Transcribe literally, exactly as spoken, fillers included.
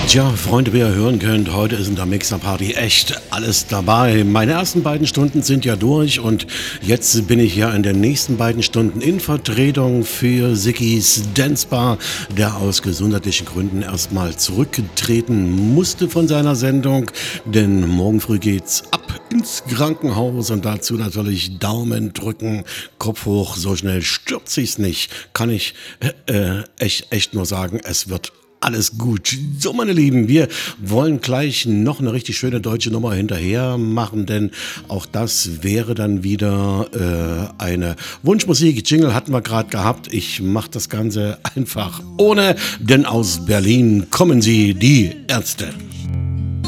Tja, Freunde, wie ihr hören könnt, heute ist in der Mixer-Party echt alles dabei. Meine ersten beiden Stunden sind ja durch und jetzt bin ich ja in den nächsten beiden Stunden in Vertretung für Sickys Dance Bar, der aus gesundheitlichen Gründen erstmal zurücktreten musste von seiner Sendung, denn morgen früh geht's ab ins Krankenhaus und dazu natürlich Daumen drücken, Kopf hoch, so schnell stürzt sich's nicht, kann ich äh, echt, echt nur sagen, es wird alles gut. So, meine Lieben, wir wollen gleich noch eine richtig schöne deutsche Nummer hinterher machen, denn auch das wäre dann wieder äh, eine Wunschmusik. Jingle hatten wir gerade gehabt. Ich mache das Ganze einfach ohne, denn aus Berlin kommen sie, die Ärzte.